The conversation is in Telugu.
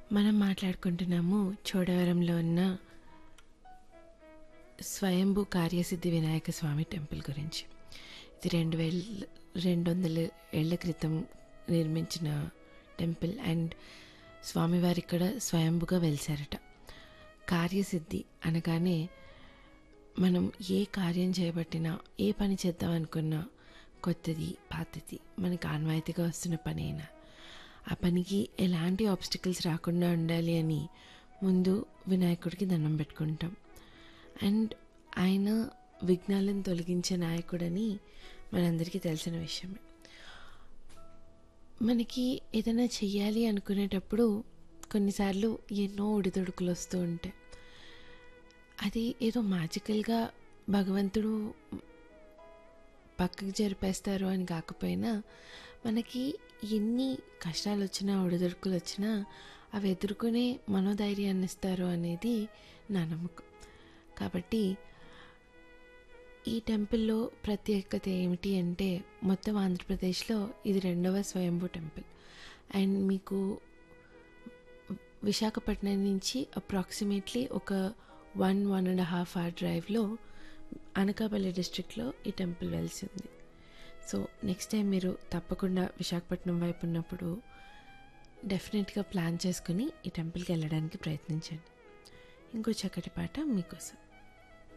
మనం మాట్లాడుకుంటున్నాము చోడవరంలో ఉన్న స్వయంభూ కార్యసిద్ధి వినాయక స్వామి టెంపుల్ గురించి. ఇది 2200 ఏళ్ల క్రితం నిర్మించిన టెంపుల్ అండ్ స్వామివారి ఇక్కడ స్వయంభుగా వెలిసారట. కార్యసిద్ధి అనగానే మనం ఏ కార్యం చేయబట్టినా, ఏ పని చేద్దాం అనుకున్నా, కొత్తది పాతది మనకి ఆన్వాయితీగా వస్తున్న పని అయినా ఆ పనికి ఎలాంటి ఆబ్స్టికల్స్ రాకుండా ఉండాలి అని ముందు వినాయకుడికి దండం పెట్టుకుంటాం. అండ్ ఆయన విఘ్నాలను తొలగించే నాయకుడని మనందరికీ తెలిసిన విషయమే. మనకి ఏదైనా చెయ్యాలి అనుకునేటప్పుడు కొన్నిసార్లు ఎన్నో ఒడిదొడుకులు వస్తూ ఉంటాయి. అది ఏదో మ్యాజికల్గా భగవంతుడు పక్కకి జరిపేస్తారు అని కాకపోయినా, మనకి ఎన్ని కష్టాలు వచ్చినా ఒడిదొడుకులు వచ్చినా అవి ఎదుర్కొనే మనోధైర్యాన్ని ఇస్తారు అనేది నా నమ్మకం. కాబట్టి ఈ టెంపుల్లో ప్రత్యేకత ఏమిటి అంటే, మొత్తం ఆంధ్రప్రదేశ్లో ఇది 2వ స్వయంభూ టెంపుల్. అండ్ మీకు విశాఖపట్నం నుంచి అప్రాక్సిమేట్లీ ఒక 1.5 అవర్ డ్రైవ్లో అనకాపల్లి డిస్ట్రిక్ట్లో ఈ టెంపుల్ వెలిసింది. సో నెక్స్ట్ టైం మీరు తప్పకుండా విశాఖపట్నం వైపు ఉన్నప్పుడు డెఫినెట్గా ప్లాన్ చేసుకుని ఈ టెంపుల్కి వెళ్ళడానికి ప్రయత్నించండి. ఇంకో చక్కటి పాట మీకోసం.